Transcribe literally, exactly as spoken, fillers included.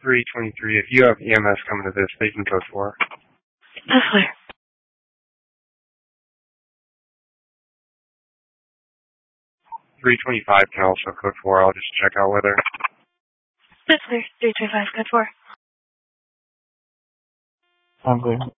three twenty-three. If you have E M S coming to this, they can code four. That's clear. three twenty-five can also code four. I'll just check out weather. That's clear. three twenty-five, code four. I'm clear.